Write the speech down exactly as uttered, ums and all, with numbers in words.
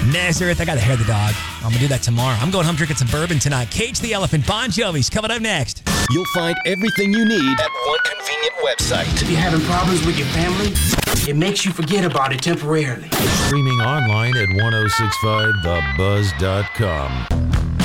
Nazareth. I got to hair the dog. I'm going to do that tomorrow. I'm going home drinking some bourbon tonight. Cage the Elephant, Bon Jovi's coming up next. You'll find everything you need at one convenient website. If you're having problems with your family, it makes you forget about it temporarily. Streaming online at ten sixty-five the buzz dot com.